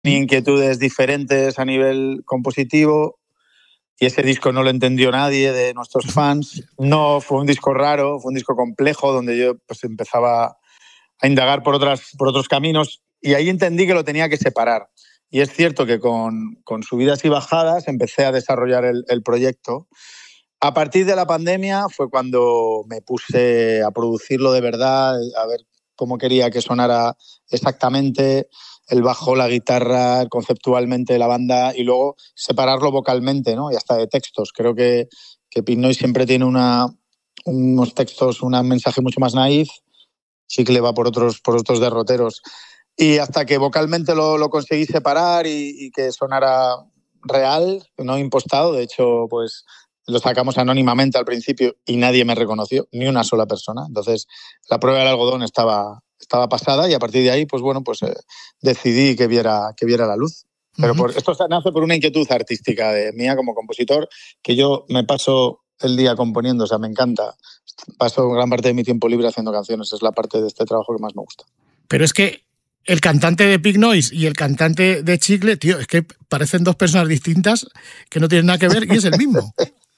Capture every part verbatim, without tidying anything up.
inquietudes diferentes a nivel compositivo y ese disco no lo entendió nadie de nuestros fans. No fue un disco raro, fue un disco complejo donde yo pues, empezaba a indagar por, otras, por otros caminos y ahí entendí que lo tenía que separar. Y es cierto que con, con subidas y bajadas empecé a desarrollar el, el proyecto. A partir de la pandemia fue cuando me puse a producirlo de verdad, a ver cómo quería que sonara exactamente el bajo, la guitarra, conceptualmente la banda y luego separarlo vocalmente, ¿no? Y hasta de textos. Creo que, que Pink Noise siempre tiene una, unos textos, un mensaje mucho más naif. Chicle va por otros, por otros derroteros. Y hasta que vocalmente lo, lo conseguí separar y, y que sonara real, no impostado. De hecho, pues lo sacamos anónimamente al principio y nadie me reconoció, ni una sola persona. Entonces, la prueba del algodón estaba, estaba pasada y a partir de ahí, pues bueno, pues eh, decidí que viera, que viera la luz. Pero por, esto nace por una inquietud artística de mía como compositor, que yo me paso el día componiendo, o sea, me encanta. Paso gran parte de mi tiempo libre haciendo canciones, es la parte de este trabajo que más me gusta. Pero es que el cantante de Pink Noise y el cantante de Chicle, tío, es que parecen dos personas distintas que no tienen nada que ver y es el mismo.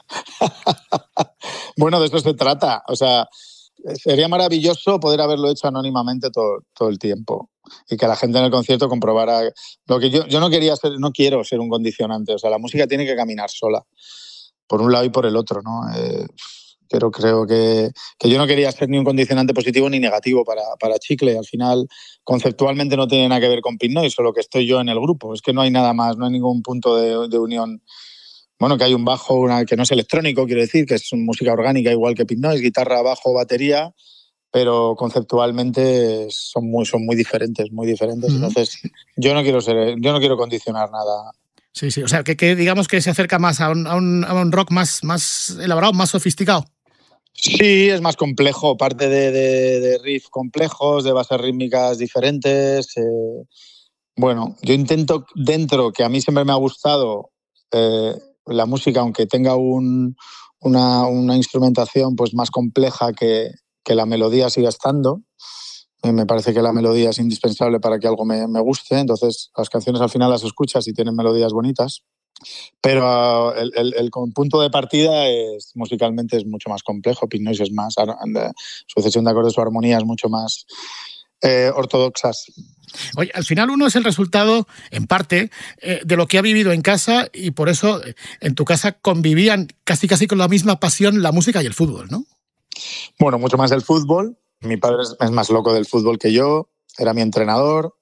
Bueno, de eso se trata. O sea, sería maravilloso poder haberlo hecho anónimamente todo, todo el tiempo y que la gente en el concierto comprobara lo que yo, yo no quería ser, no quiero ser un condicionante. O sea, la música tiene que caminar sola, por un lado y por el otro, ¿no? Eh, pero creo que, que yo no quería ser ni un condicionante positivo ni negativo para, para Chicle. Al final, conceptualmente no tiene nada que ver con Pink Noise, solo que estoy yo en el grupo. Es que no hay nada más, no hay ningún punto de, de unión. Bueno, que hay un bajo una, que no es electrónico, quiero decir, que es música orgánica igual que Pink Noise, guitarra, bajo, batería, pero conceptualmente son muy, son muy diferentes, muy diferentes. Uh-huh. Entonces, yo no quiero ser, yo no quiero condicionar nada. Sí, sí, o sea, que, que digamos que se acerca más a un, a un, a un rock más, más elaborado, más sofisticado. Sí, es más complejo, parte de, de, de riffs complejos, de bases rítmicas diferentes. Eh, bueno, yo intento dentro, que a mí siempre me ha gustado eh, la música, aunque tenga un, una, una instrumentación pues más compleja que, que la melodía siga estando. Eh, me parece que la melodía es indispensable para que algo me, me guste, entonces las canciones al final las escuchas y tienen melodías bonitas. Pero uh, el, el, el punto de partida es musicalmente es mucho más complejo. Pink Noise es más, sucesión de acordes o armonía es mucho más eh, ortodoxas. Oye, al final uno es el resultado, en parte, eh, de lo que ha vivido en casa y por eso eh, en tu casa convivían casi casi con la misma pasión la música y el fútbol, ¿no? Bueno, mucho más el fútbol. Mi padre es, es más loco del fútbol que yo, era mi entrenador.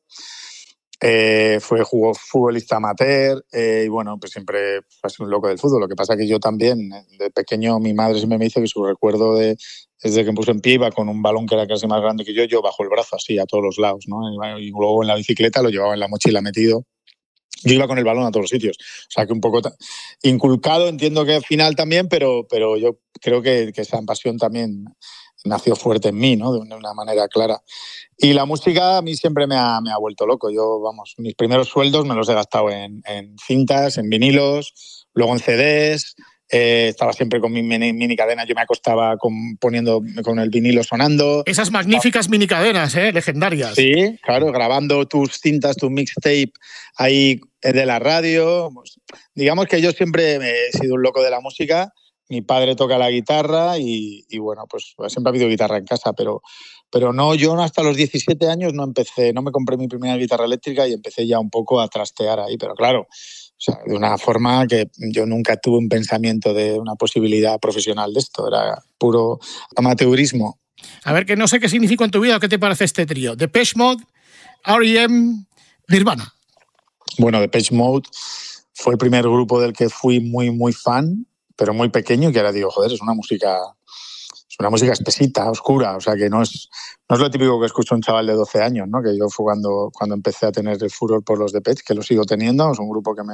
Eh, fue jugó futbolista amateur eh, y bueno, pues siempre fue un loco del fútbol. Lo que pasa es que yo también, de pequeño, mi madre siempre me dice que su recuerdo de, desde que me puse en pie iba con un balón que era casi más grande que yo, yo bajo el brazo así a todos los lados, ¿no? Y luego en la bicicleta lo llevaba en la mochila metido. Yo iba con el balón a todos los sitios. O sea, que un poco inculcado, entiendo que al final también, pero, pero yo creo que, que esa pasión también nació fuerte en mí, ¿no? De una manera clara. Y la música a mí siempre me ha, me ha vuelto loco. Yo, vamos, mis primeros sueldos me los he gastado en, en cintas, en vinilos, luego en C Ds. Eh, estaba siempre con mi mini, mini cadena. Yo me acostaba con, poniendo con el vinilo sonando. Esas magníficas mini cadenas, ¿eh? Legendarias. Sí, claro, grabando tus cintas, tu mixtape ahí de la radio. Pues, digamos que yo siempre he sido un loco de la música. Mi padre toca la guitarra y, y bueno, pues siempre ha habido guitarra en casa, pero, pero no, yo hasta los diecisiete años no empecé, no me compré mi primera guitarra eléctrica y empecé ya un poco a trastear ahí, pero claro, o sea, de una forma que yo nunca tuve un pensamiento de una posibilidad profesional de esto, era puro amateurismo. A ver, que no sé qué significa en tu vida, ¿qué te parece este trío? Depeche Mode, R E M, Nirvana. Bueno, Depeche Mode fue el primer grupo del que fui muy, muy fan, pero muy pequeño, y que ahora digo, joder, es una música, es una música espesita, oscura, o sea que no es, no es lo típico que escucha un chaval de doce años, ¿no? Que yo fue cuando, cuando empecé a tener el furor por los Depeche, que lo sigo teniendo, es un grupo que me,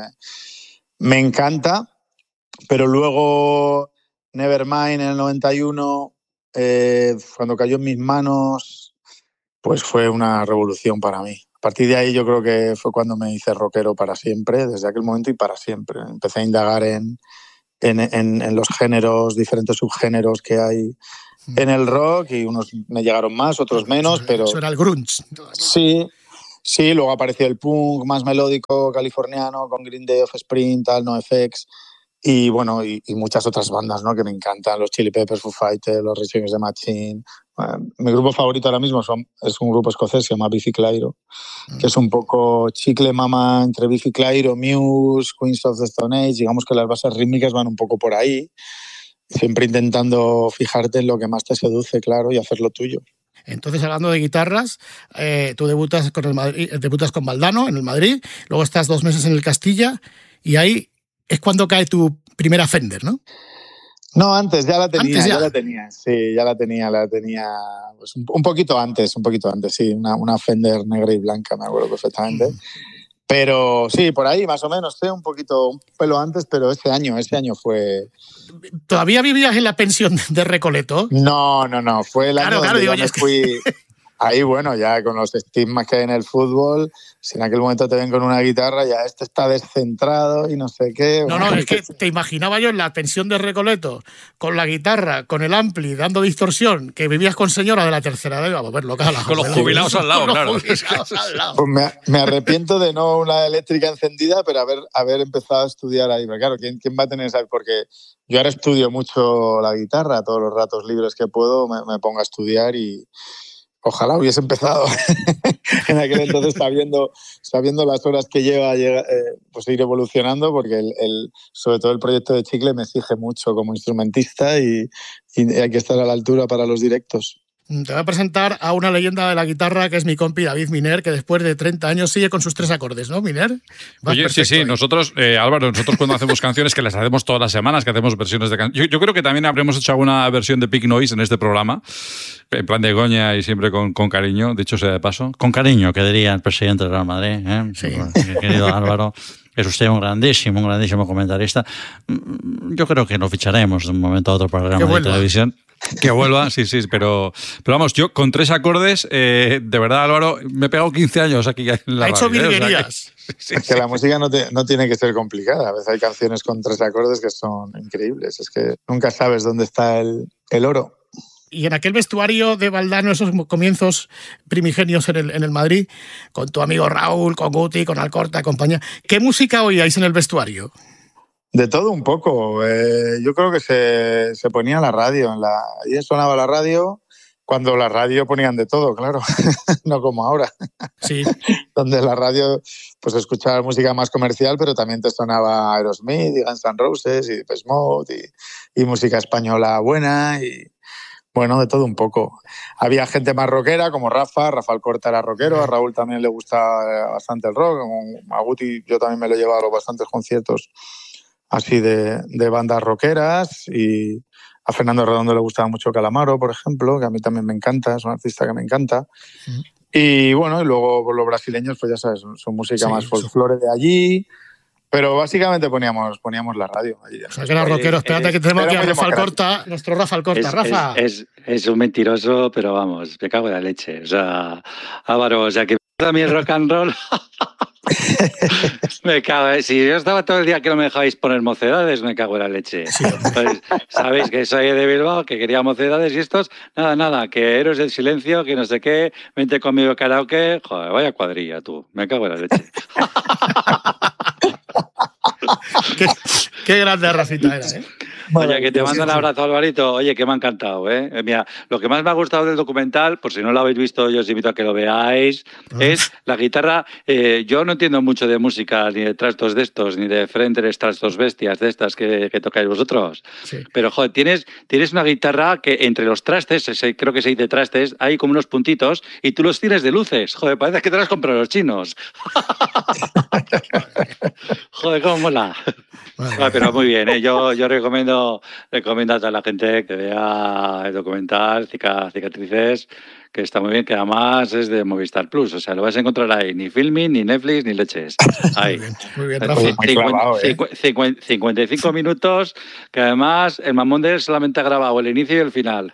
me encanta, pero luego Nevermind en el noventa y uno, eh, cuando cayó en mis manos, pues fue una revolución para mí. A partir de ahí yo creo que fue cuando me hice rockero para siempre, desde aquel momento y para siempre. Empecé a indagar en En, en, en los géneros, diferentes subgéneros que hay en el rock, y unos me llegaron más, otros menos, eso, pero... Eso era el grunge. Sí, Sí, luego apareció el punk más melódico californiano con Green Day, Offspring, tal, NoFX y bueno, y, y muchas otras bandas, ¿no? Que me encantan, los Chili Peppers, Foo Fighters, los Rage Against the Machine. Bueno, mi grupo favorito ahora mismo son, es un grupo escocés, se llama Biffy Clyro, mm. que es un poco chicle mama entre Biffy Clyro, Muse, Queens of the Stone Age. Digamos que las bases rítmicas van un poco por ahí, siempre intentando fijarte en lo que más te seduce, claro, y hacer lo tuyo. Entonces, hablando de guitarras, eh, tú debutas con, el Madrid, debutas con Valdano en el Madrid, luego estás dos meses en el Castilla y ahí es cuando cae tu primera Fender, ¿no? No, antes ya la tenía, ya. ya la tenía, sí, ya la tenía, la tenía pues un, un poquito antes, un poquito antes, sí, una, una Fender negra y blanca, me acuerdo perfectamente. Mm. Pero sí, por ahí más o menos, sé, un poquito, un pelo antes, pero ese año, ese año fue... ¿Todavía vivías en la pensión de Recoleto? No, no, no, fue el claro, año claro, donde digo, yo me fui... Ahí, bueno, ya con los estigmas que hay en el fútbol, si en aquel momento te ven con una guitarra, ya este está descentrado y no sé qué. No, no, es que te imaginaba yo en la pensión de Recoleto, con la guitarra, con el ampli, dando distorsión, que vivías con señora de la tercera edad, vamos a verlo, cala, con los jubilados al lado, claro. Al lado. Pues me, me arrepiento de no una eléctrica encendida, pero haber, haber empezado a estudiar ahí. Pero claro, ¿quién, quién va a tener esa? Porque yo ahora estudio mucho la guitarra, todos los ratos libres que puedo me, me pongo a estudiar y... Ojalá hubiese empezado en aquel entonces sabiendo, sabiendo las horas que lleva, llega, eh, pues ir evolucionando, porque el, el, sobre todo el proyecto de Chicle me exige mucho como instrumentista y, y hay que estar a la altura para los directos. Te voy a presentar a una leyenda de la guitarra que es mi compi David Miner, que después de treinta años sigue con sus tres acordes, ¿no, Miner? Vas Oye, sí, sí, ahí. nosotros, eh, Álvaro, nosotros cuando hacemos canciones, que las hacemos todas las semanas, que hacemos versiones de canciones. Yo, yo creo que también habremos hecho alguna versión de Pink Noise en este programa, en plan de goña y siempre con, con cariño, dicho sea de paso. Con cariño, que diría el presidente del Real Madrid, ¿eh? Sí. Bueno, querido Álvaro. Es usted un grandísimo, un grandísimo comentarista. Yo creo que lo ficharemos de un momento a otro para el programa de televisión. Que vuelva, sí, sí, pero, pero vamos, yo con tres acordes, eh, de verdad, Álvaro, me he pegado quince años aquí en la ha radio. hecho virguerías. ¿eh? O sea que, sí, es que sí. La música no, te, no tiene que ser complicada. A veces hay canciones con tres acordes que son increíbles. Es que nunca sabes dónde está el, el oro. Y en aquel vestuario de Valdano, esos comienzos primigenios en el, en el Madrid, con tu amigo Raúl, con Guti, con Alcorta, compañía, ¿qué música oíais en el vestuario? De todo un poco. Eh, yo creo que se, se ponía la radio. En la, ahí sonaba la radio cuando la radio ponían de todo, claro. No como ahora. Sí. Donde la radio pues escuchaba música más comercial, pero también te sonaba Aerosmith y Guns N' Roses y Depeche Mode y, y música española buena y... Bueno, de todo un poco. Había gente más rockera, como Rafa, Rafa Alcorta era rockero, a Raúl también le gusta bastante el rock, a Guti yo también me lo he llevado a los bastantes conciertos así de, de bandas rockeras, y a Fernando Redondo le gustaba mucho Calamaro, por ejemplo, que a mí también me encanta, es un artista que me encanta. Sí. Y bueno, y luego los brasileños, pues ya sabes, son, son música sí, más folclore de allí. Pero básicamente poníamos, poníamos la radio. Allí, o sea, que era rockero. Espérate, que tenemos aquí a Rafa Alcorta, nuestro Rafa Alcorta. Es, Rafa. Es, es, es un mentiroso, pero vamos, me cago en la leche. O sea, Álvaro, o sea, que a mí el rock and roll... me cago, ¿eh? Si yo estaba todo el día que no me dejabais poner mocedades, me cago en la leche. Sí, entonces, sabéis que soy de Bilbao, que quería mocedades y estos, nada, nada, que Héroes del Silencio, que no sé qué, vente conmigo karaoke, joder, vaya cuadrilla tú, me cago en la leche. qué, qué grande Rafita era, ¿eh? Oye, que te mando un abrazo, Alvarito. Oye, que me ha encantado, ¿eh? Mira, lo que más me ha gustado del documental, por si no lo habéis visto, yo os invito a que lo veáis, es la guitarra. Eh, yo no entiendo mucho de música, ni de trastos de estos, ni de Fender, trastos bestias de estas que, que tocáis vosotros. Sí. Pero, joder, tienes, tienes una guitarra que entre los trastes, ese, creo que se dice trastes, hay como unos puntitos y tú los tienes de luces. Joder, parece que te las has comprado los chinos. Joder, cómo mola. Bueno, ah, pero muy bien, ¿eh? Yo, yo recomiendo, recomiendo a toda la gente que vea el documental Cicatrices, que está muy bien, que además es de Movistar Plus, o sea, lo vas a encontrar ahí, ni Filmin, ni Netflix, ni leches. Ahí. Muy bien, Rafa. cincuenta y cinco minutos, que además el Mamonde solamente ha grabado el inicio y el final.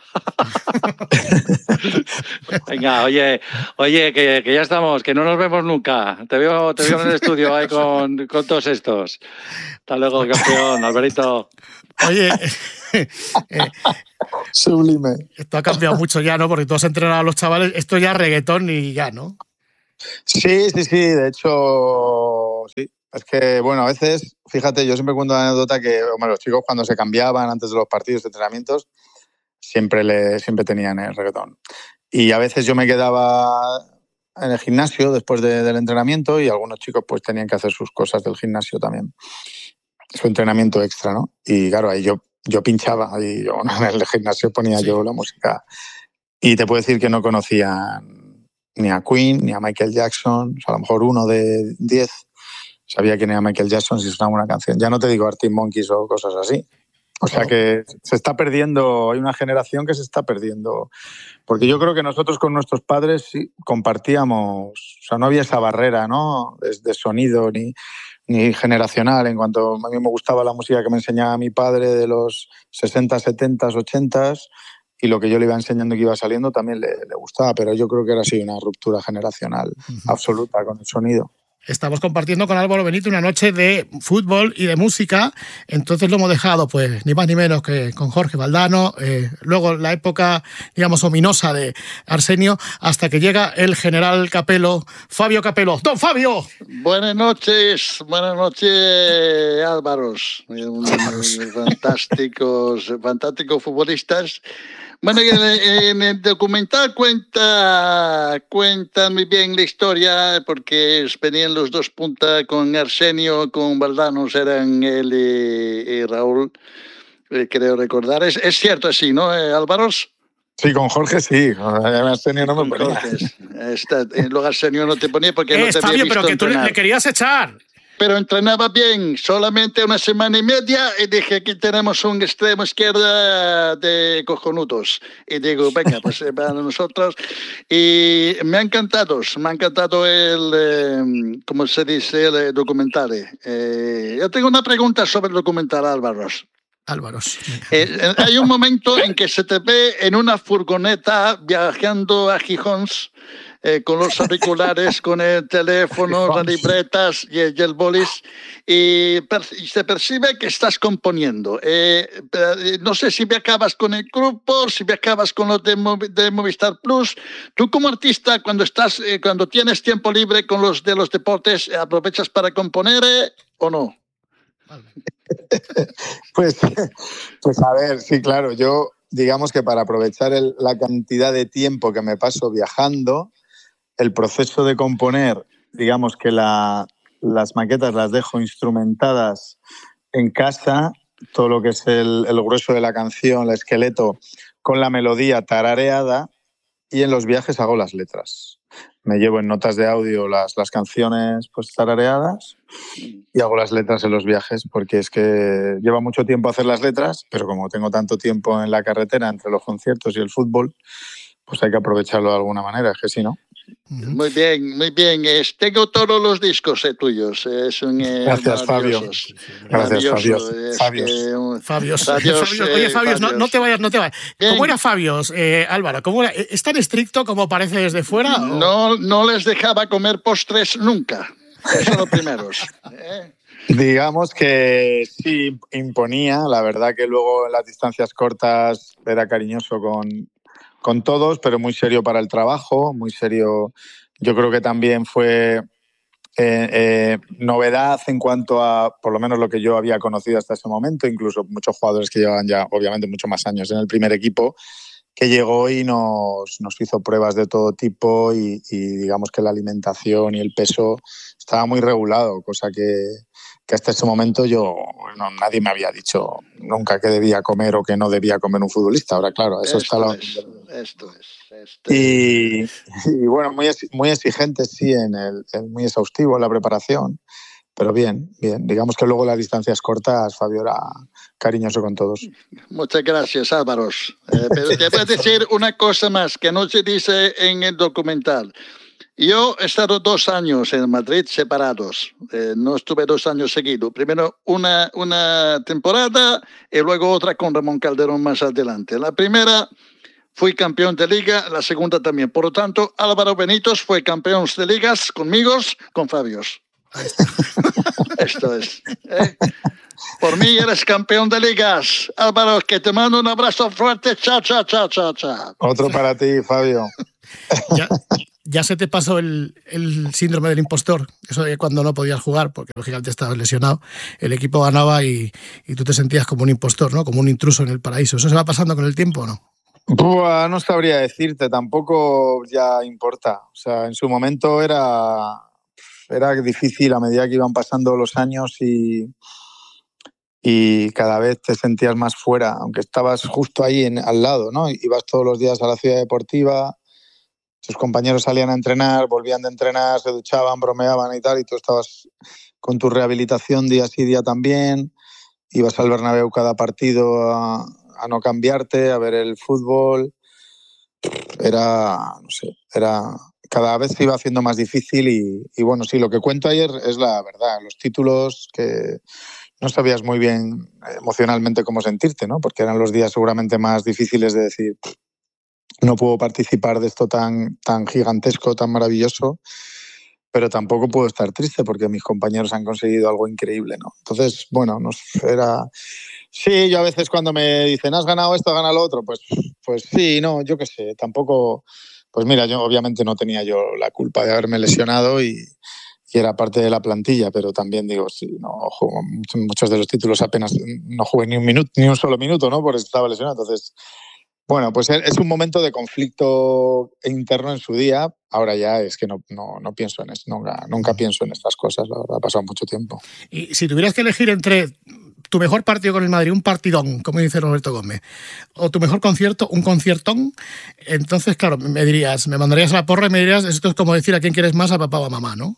Venga, oye, oye, que, que ya estamos, que no nos vemos nunca. Te veo, te veo en el estudio ahí con, con todos estos. Hasta luego, campeón, Alvarito. Oye, eh, sublime. Esto ha cambiado mucho ya, ¿no? Porque tú has entrenado a los chavales, esto ya es reggaetón y ya, ¿no? Sí, sí, sí, de hecho, sí. Es que, bueno, a veces, fíjate, yo siempre cuento la anécdota que bueno, los chicos cuando se cambiaban antes de los partidos de entrenamientos, siempre, le, siempre tenían el reggaetón. Y a veces yo me quedaba en el gimnasio después de, del entrenamiento y algunos chicos pues tenían que hacer sus cosas del gimnasio también. Su entrenamiento extra, ¿no? Y claro, ahí yo, yo pinchaba, y yo, bueno, en el gimnasio ponía sí. yo la música. Y te puedo decir que no conocían ni a Queen, ni a Michael Jackson, o sea, a lo mejor uno de diez sabía quién era Michael Jackson si sonaba una canción. Ya no te digo Arctic Monkeys o cosas así. O sea que se está perdiendo, hay una generación que se está perdiendo. Porque yo creo que nosotros con nuestros padres sí, compartíamos, o sea, no había esa barrera, ¿no? De, de sonido ni, ni generacional. En cuanto a mí me gustaba la música que me enseñaba mi padre de los sesenta, setenta, ochenta, y lo que yo le iba enseñando y que iba saliendo también le, le gustaba, pero yo creo que era así una ruptura generacional uh-huh. absoluta con el sonido. Estamos compartiendo con Álvaro Benito una noche de fútbol y de música, entonces lo hemos dejado pues ni más ni menos que con Jorge Valdano, eh, luego la época, digamos, ominosa de Arsenio, hasta que llega el general Capello, Fabio Capello. ¡Don Fabio! Buenas noches, buenas noches, Álvaro. Fantásticos, fantásticos futbolistas. Bueno, en el documental cuenta, cuenta muy bien la historia, porque venían los dos puntas con Arsenio, con Valdano, eran él y, y Raúl, eh, creo recordar. Es, es cierto así, ¿no, eh, Álvaro? Sí, con Jorge sí, con Arsenio no me ponía. Está, luego Arsenio no te ponía porque eh, no te Fabio, había visto pero que entrenar. Tú le, le querías echar. Pero entrenaba bien, solamente una semana y media, y dije, aquí tenemos un extremo izquierda de cojonudos. Y digo, venga, pues para nosotros. Y me ha encantado, me ha encantado el, eh, ¿cómo se dice?, el documental. Eh, yo tengo una pregunta sobre el documental, Álvaro. Álvaro. Eh, hay un momento en que se te ve en una furgoneta viajando a Gijón, Eh, con los auriculares, con el teléfono, las libretas y el, y el bolis, y, per, y se percibe que estás componiendo. Eh, eh, no sé si viajabas con el grupo, si viajabas con los de, de Movistar Plus. Tú como artista, cuando estás, eh, cuando tienes tiempo libre con los de los deportes, ¿aprovechas para componer eh, o no? pues, pues a ver, sí, claro, yo digamos que para aprovechar el, la cantidad de tiempo que me paso viajando, el proceso de componer, digamos que la, las maquetas las dejo instrumentadas en casa, todo lo que es el, el grueso de la canción, el esqueleto, con la melodía tarareada, y en los viajes hago las letras. Me llevo en notas de audio las, las canciones pues tarareadas y hago las letras en los viajes, porque es que lleva mucho tiempo hacer las letras, pero como tengo tanto tiempo en la carretera entre los conciertos y el fútbol, pues hay que aprovecharlo de alguna manera, es que si no. Muy bien, muy bien. Es, tengo todos los discos eh, tuyos. Es un, eh, Gracias, Fabio. Gracias, Fabio. Fabios. Fabios. Oye, Fabios, no, no te vayas, no te vayas. Bien. ¿Cómo era Fabios, eh, Álvaro? ¿Cómo era? ¿Es tan estricto como parece desde fuera? ¿O? No, no les dejaba comer postres nunca. Eso es lo primero. ¿Eh? Digamos que sí imponía. La verdad que luego en las distancias cortas era cariñoso con... con todos, pero muy serio para el trabajo, muy serio. Yo creo que también fue eh, eh, novedad en cuanto a, por lo menos lo que yo había conocido hasta ese momento, incluso muchos jugadores que llevaban ya, obviamente, muchos más años en el primer equipo, que llegó y nos, nos hizo pruebas de todo tipo y, y digamos que la alimentación y el peso estaba muy regulado, cosa que, que hasta ese momento yo no, nadie me había dicho nunca que debía comer o que no debía comer un futbolista. Ahora, claro, eso esto está... La... Es, esto es. Esto y, y bueno, muy, muy exigente, sí, en el, el muy exhaustivo en la preparación, pero bien, bien. Digamos que luego las distancias cortas, Fabio era cariñoso con todos. Muchas gracias, Álvaro. Eh, pero te voy a decir una cosa más que no se dice en el documental. Yo he estado dos años en Madrid separados, eh, no estuve dos años seguidos. Primero una, una temporada y luego otra con Ramón Calderón más adelante. La primera fui campeón de liga, la segunda también. Por lo tanto, Álvaro Benito fue campeón de ligas conmigo, con Fabios. Esto es. ¿eh? Por mí eres campeón de ligas. Álvaro, que te mando un abrazo fuerte. Chao, chao, chao, chao, chao. Otro para ti, Fabio. Ya, ya se te pasó el, el síndrome del impostor, eso de cuando no podías jugar, porque lógicamente estabas lesionado, el equipo ganaba y, y tú te sentías como un impostor, ¿no? Como un intruso en el paraíso. ¿Eso se va pasando con el tiempo o no? Buah, no sabría decirte, tampoco ya importa. O sea, en su momento era, era difícil a medida que iban pasando los años y, y cada vez te sentías más fuera, aunque estabas justo ahí en, al lado, ¿no? Ibas todos los días a la ciudad deportiva, sus compañeros salían a entrenar, volvían de entrenar, se duchaban, bromeaban y tal, y tú estabas con tu rehabilitación día sí, día también, ibas al Bernabéu cada partido a, a no cambiarte, a ver el fútbol. Era, no sé, era... cada vez se iba haciendo más difícil y, y bueno, sí, lo que cuento ayer es la verdad. Los títulos que no sabías muy bien emocionalmente cómo sentirte, ¿no? Porque eran los días seguramente más difíciles de decir, no puedo participar de esto tan, tan gigantesco, tan maravilloso, pero tampoco puedo estar triste porque mis compañeros han conseguido algo increíble, ¿no? Entonces, bueno, nos era... Sí, yo a veces cuando me dicen, has ganado esto, has ganado lo otro, pues, pues sí, no, yo qué sé, tampoco... Pues mira, yo obviamente no tenía yo la culpa de haberme lesionado y, y era parte de la plantilla, pero también digo, sí, no juego, muchos de los títulos apenas no jugué ni un minuto, ni un solo minuto, ¿no? Porque estaba lesionado. Entonces, bueno, pues es un momento de conflicto interno en su día. Ahora ya es que no, no, no pienso en eso, nunca, nunca pienso en estas cosas, la verdad, ha pasado mucho tiempo. Y si tuvieras que elegir entre tu mejor partido con el Madrid, un partidón, como dice Roberto Gómez, o tu mejor concierto, un conciertón, entonces, claro, me dirías, me mandarías a la porra y me dirías, esto es como decir a quién quieres más, a papá o a mamá, ¿no?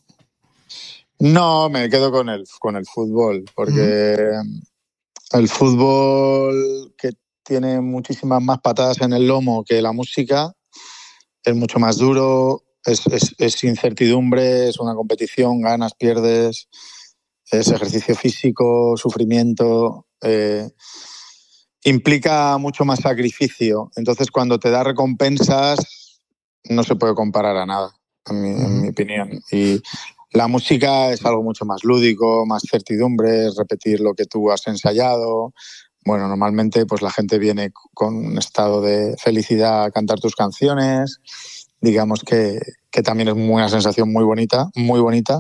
No, me quedo con el, con el fútbol, porque mm. el fútbol que tiene muchísimas más patadas en el lomo que la música, es mucho más duro, es, es, es incertidumbre, es una competición, ganas, pierdes, es ejercicio físico, sufrimiento, eh, implica mucho más sacrificio. Entonces, cuando te da recompensas, no se puede comparar a nada, en mi, en mi opinión. Y la música es algo mucho más lúdico, más certidumbre, es repetir lo que tú has ensayado. Bueno, normalmente pues la gente viene con un estado de felicidad a cantar tus canciones. Digamos que, que también es una sensación muy bonita, muy bonita.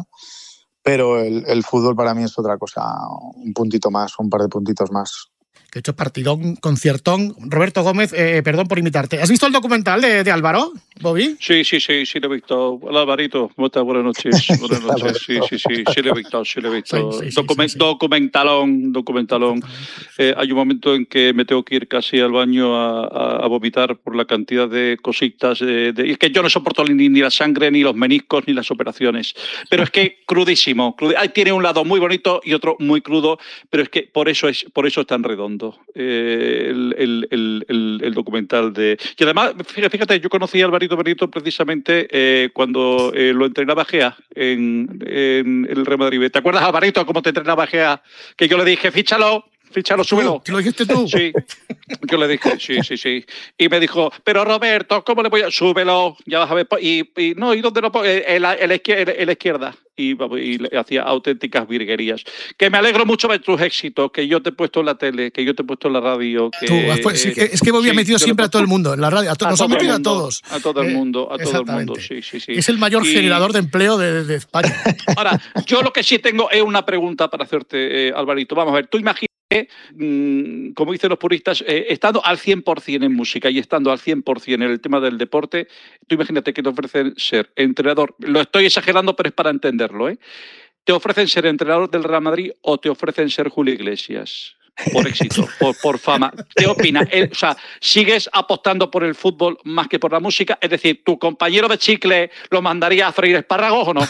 Pero el, el fútbol para mí es otra cosa, un puntito más, un par de puntitos más. Que he hecho partidón, conciertón. Roberto Gómez, eh, perdón por imitarte. ¿Has visto el documental de, de Álvaro, Bobby? Sí, sí, sí, sí lo he visto. Hola, Alvarito, ¿cómo estás? Buenas noches. Buenas noches, sí, sí, sí, sí lo he visto, sí lo he visto. Sí, sí, sí, Document, sí, sí. Documentalón, documentalón. Eh, hay un momento en que me tengo que ir casi al baño a, a, a vomitar por la cantidad de cositas. De, de, es que yo no soporto ni, ni la sangre, ni los meniscos, ni las operaciones. Pero es que crudísimo. Crud... Ahí tiene un lado muy bonito y otro muy crudo, pero es que por eso es, por eso es tan redondo. Eh, el, el, el, el, el documental de... Y además, fíjate, yo conocí a Alvarito Benito precisamente eh, cuando eh, lo entrenaba Gea en, en el Real Madrid. ¿Te acuerdas, Alvarito, cómo te entrenaba Gea? Que yo le dije, fíchalo, fíchalo, súbelo. ¿Te lo dijiste tú? Sí, yo le dije, sí, sí, sí. Y me dijo, pero Roberto, ¿cómo le voy a...? Súbelo, ya vas a ver. Y, y no, ¿y dónde lo pongo? En la, en la izquierda. En la izquierda. Y, y le hacía auténticas virguerías. Que me alegro mucho de tus éxitos, que yo te he puesto en la tele, que yo te he puesto en la radio. Que, Tú, pues, eh, es que Bobby sí, ha metido siempre a todo el mundo en la radio. A to, a nos ha metido mundo, a todos. A todo el mundo, a todo el mundo, sí, sí, sí. Es el mayor y... generador de empleo de, de España. Ahora, yo lo que sí tengo es una pregunta para hacerte, eh, Alvarito. Vamos a ver, tú imaginas que, mmm, como dicen los puristas, eh, estando al cien por cien en música y estando al cien por cien en el tema del deporte, tú imagínate que te ofrecen ser entrenador. Lo estoy exagerando, pero es para entenderlo, ¿eh? ¿Te ofrecen ser entrenador del Real Madrid o te ofrecen ser Julio Iglesias? Por éxito, por, por fama. ¿Qué opinas? O sea, ¿sigues apostando por el fútbol más que por la música? Es decir, ¿tu compañero de chicle lo mandaría a freír espárragos o no?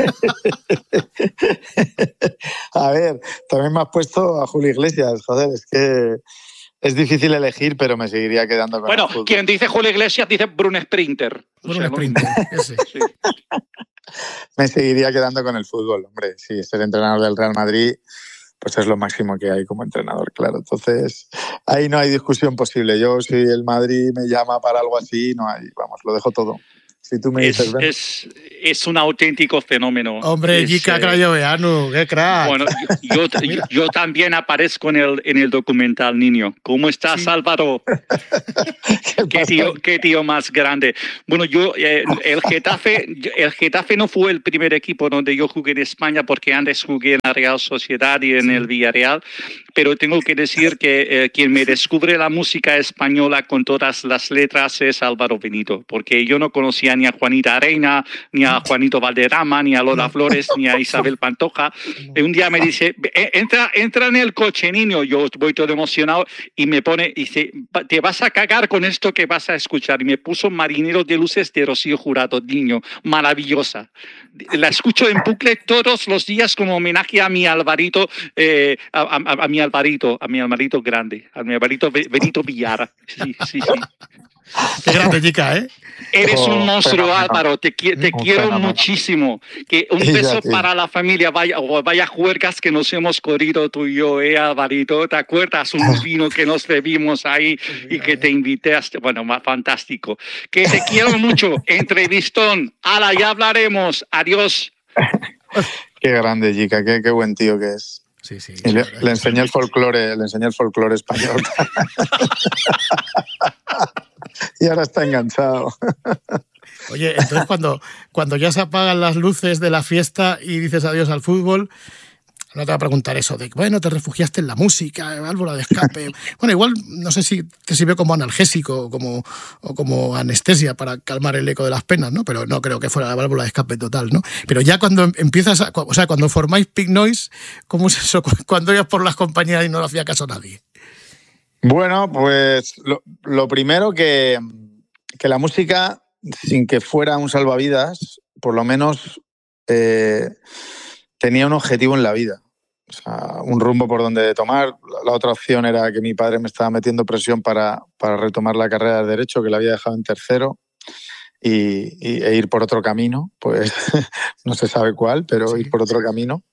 A ver, también me has puesto a Julio Iglesias, joder, es que es difícil elegir, pero me seguiría quedando con bueno, el fútbol. Bueno, quien dice Julio Iglesias dice Brun Sprinter. Brun o sea, Sprinter, ¿no? Ese. Sí. Me seguiría quedando con el fútbol, hombre. Sí, ser entrenador del Real Madrid, pues es lo máximo que hay como entrenador, claro. Entonces, ahí no hay discusión posible. Yo, si el Madrid me llama para algo así, no hay, vamos, lo dejo todo. Si tú me dices, es, es, es un auténtico fenómeno. Hombre, Jica eh, Crayoveanu, qué crack. Bueno, yo, yo, yo también aparezco en el, en el documental, niño. ¿Cómo estás, sí. Álvaro? ¿Qué, ¿Qué, tío, qué tío más grande. Bueno, yo, eh, el Getafe, el Getafe no fue el primer equipo donde yo jugué en España, porque antes jugué en la Real Sociedad y en sí. el Villarreal. Pero tengo que decir que eh, quien me descubre la música española con todas las letras es Álvaro Benito, porque yo no conocía ni a Juanita Reina, ni a Juanito Valderrama, ni a Lola Flores, ni a Isabel Pantoja. Y un día me dice, entra, entra en el coche, niño. Yo voy todo emocionado y me pone, y dice, te vas a cagar con esto que vas a escuchar. Y me puso Marineros de Luces de Rocío Jurado, niño, maravillosa. La escucho en bucle todos los días como homenaje a mi Alvarito, eh, a, a, a mi Alvarito, a mi Alvarito grande, a mi Alvarito Benito Villar. Sí, sí, sí. Qué grande, chica, ¿eh? Eres oh, un monstruo, fenómeno. Álvaro. Te, te quiero fenómeno. muchísimo. Que un beso sí, para la familia. Vaya, vaya juergas que nos hemos corrido tú y yo, ¿eh, Alvarito? ¿Te acuerdas? Un vino que nos bebimos ahí y que te invité. A... Bueno, fantástico. Que te quiero mucho. Entrevistón. Ala, ya hablaremos. Adiós. Qué grande, chica. Qué, qué buen tío que es. Sí, sí, y le, le enseñé el folclore, le enseñé el folclore español. Y ahora está enganchado. Oye, entonces cuando, cuando ya se apagan las luces de la fiesta y dices adiós al fútbol, no te va a preguntar eso de, bueno, te refugiaste en la música, válvula de escape. Bueno, igual no sé si te sirve como analgésico o como, o como anestesia para calmar el eco de las penas, ¿no? Pero no creo que fuera la válvula de escape total, ¿no? Pero ya cuando empiezas, a, o sea, cuando formáis Pink Noise, ¿cómo es eso? Cuando ibas por las compañías y no le hacía caso a nadie. Bueno, pues lo, lo primero que, que la música, sin que fuera un salvavidas, por lo menos eh, tenía un objetivo en la vida. O sea, un rumbo por donde tomar. La otra opción era que mi padre me estaba metiendo presión para, para retomar la carrera de Derecho, que la había dejado en tercero, y, y, e ir por otro camino. Pues no se sabe cuál, pero sí. ir por otro camino.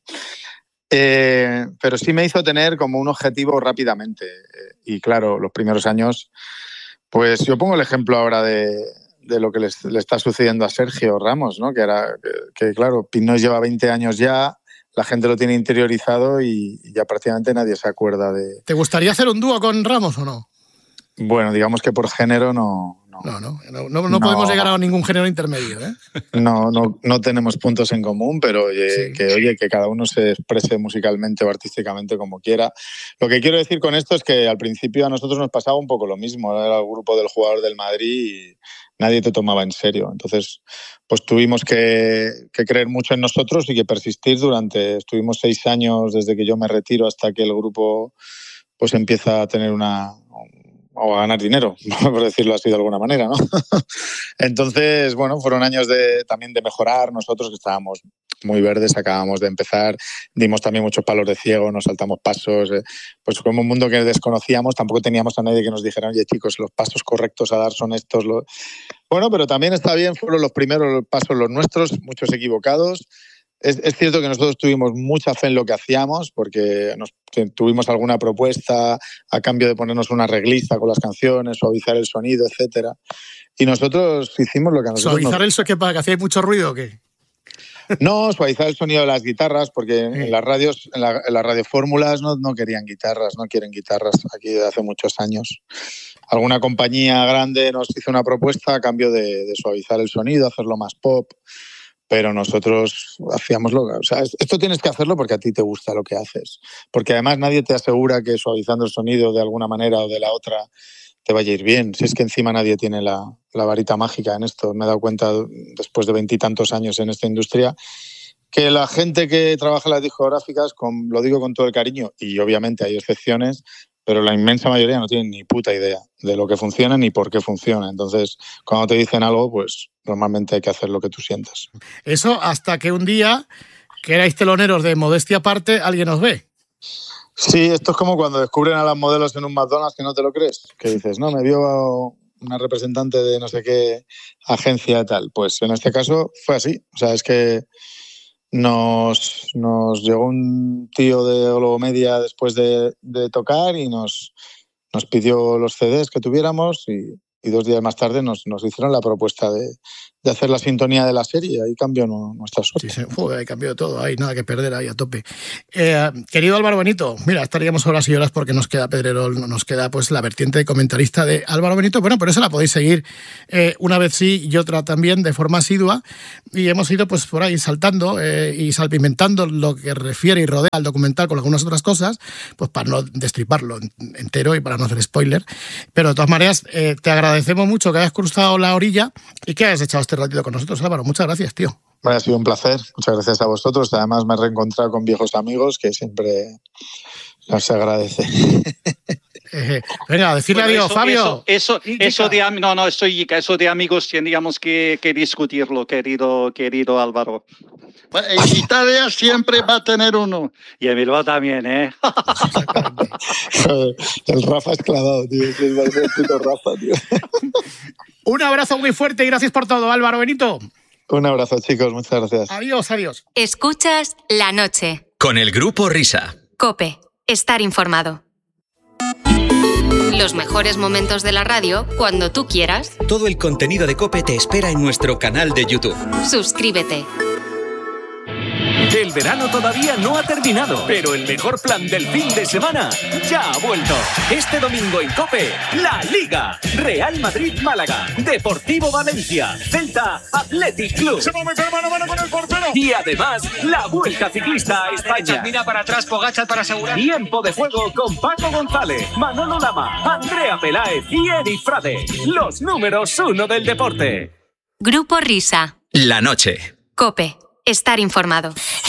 Eh, pero sí me hizo tener como un objetivo rápidamente. Y claro, los primeros años, pues yo pongo el ejemplo ahora de, de lo que les, le está sucediendo a Sergio Ramos, ¿no? Que, era, que, que claro, Pink Noise lleva veinte años ya, la gente lo tiene interiorizado y ya prácticamente nadie se acuerda de... ¿Te gustaría hacer un dúo con Ramos o no? Bueno, digamos que por género no... No, no, no, no, no podemos no, llegar a ningún género intermedio, ¿eh? No, no, no tenemos puntos en común, pero oye, sí. que, oye, que cada uno se exprese musicalmente o artísticamente como quiera. Lo que quiero decir con esto es que al principio a nosotros nos pasaba un poco lo mismo. Era el grupo del jugador del Madrid y nadie te tomaba en serio. Entonces, pues tuvimos que, que creer mucho en nosotros y que persistir durante... Estuvimos seis años desde que yo me retiro hasta que el grupo pues empieza a tener una... o a ganar dinero, por decirlo así de alguna manera, ¿no? Entonces, bueno, fueron años de, también de mejorar. Nosotros que estábamos muy verdes, acabamos de empezar, dimos también muchos palos de ciego, nos saltamos pasos, eh, pues como un mundo que desconocíamos, tampoco teníamos a nadie que nos dijera, oye chicos, los pasos correctos a dar son estos. Los... Bueno, pero también está bien, fueron los primeros pasos los nuestros, muchos equivocados. Es, es cierto que nosotros tuvimos mucha fe en lo que hacíamos porque nos, tuvimos alguna propuesta a cambio de ponernos una reglista con las canciones, suavizar el sonido, etcétera. Y nosotros hicimos lo que a nosotros ¿Suavizar nos... el sonido que para que hacía mucho ruido o qué? No, suavizar el sonido de las guitarras porque sí. en las radios, en, la, en las radiofórmulas no, no querían guitarras, no quieren guitarras aquí desde hace muchos años. Alguna compañía grande nos hizo una propuesta a cambio de, de suavizar el sonido, hacerlo más pop. Pero nosotros hacíamos lo que... O sea, esto tienes que hacerlo porque a ti te gusta lo que haces. Porque además nadie te asegura que suavizando el sonido de alguna manera o de la otra te vaya a ir bien. Si es que encima nadie tiene la, la varita mágica en esto. Me he dado cuenta después de veintitantos años en esta industria que la gente que trabaja en las discográficas, con, lo digo con todo el cariño, y obviamente hay excepciones, pero la inmensa mayoría no tienen ni puta idea de lo que funciona ni por qué funciona. Entonces, cuando te dicen algo, pues normalmente hay que hacer lo que tú sientas. Eso hasta que un día, que erais teloneros de Modestia Aparte, alguien os ve. Sí, esto es como cuando descubren a las modelos en un McDonald's que no te lo crees. Que dices, no, me vio una representante de no sé qué agencia tal. Pues en este caso fue así. O sea, es que Nos, nos llegó un tío de Olomedia después de, de tocar y nos, nos pidió los C Ds que tuviéramos y, y dos días más tarde nos, nos hicieron la propuesta de, de hacer la sintonía de la serie. Ahí cambió nuestra suerte. Sí, sí. Uf, ahí cambió todo, hay nada que perder ahí a tope. Eh, querido Álvaro Benito, mira, estaríamos horas y horas porque nos queda Pedrerol, nos queda pues la vertiente de comentarista de Álvaro Benito. Bueno, pero esa la podéis seguir eh, una vez sí y otra también de forma asidua, y hemos ido pues por ahí saltando eh, y salpimentando lo que refiere y rodea al documental con algunas otras cosas, pues para no destriparlo entero y para no hacer spoiler. Pero de todas maneras, eh, te agradecemos mucho que hayas cruzado la orilla y que hayas echado este ratito con nosotros, Álvaro. Muchas gracias, tío. Bueno, ha sido un placer. Muchas gracias a vosotros. Además, me he reencontrado con viejos amigos que siempre nos agradece. Eh, venga, decirle bueno, adiós, eso, Fabio. Eso, eso, eso de no, no, estoy eso de amigos tendríamos que, que discutirlo, querido, querido Álvaro. Bueno, en Italia siempre va a tener uno. Y en Bilbao también, ¿eh? El Rafa es clavado, tío. Es el puto Rafa, tío. Un abrazo muy fuerte y gracias por todo, Álvaro Benito. Un abrazo, chicos. Muchas gracias. Adiós, adiós. Escuchas La Noche. Con el Grupo Risa. COPE. Estar informado. Los mejores momentos de la radio cuando tú quieras. Todo el contenido de COPE te espera en nuestro canal de YouTube. Suscríbete. El verano todavía no ha terminado, pero el mejor plan del fin de semana ya ha vuelto. Este domingo en COPE, La Liga. Real Madrid-Málaga, Deportivo Valencia, Celta Athletic Club. Se va a meter mano a mano con el portero. Y además, la Vuelta Ciclista a España. Mira para atrás, Pogačar para asegurar. Tiempo de juego con Paco González, Manolo Lama, Andrea Peláez y Eric Frade. Los números uno del deporte. Grupo Risa. La Noche. COPE. Estar informado.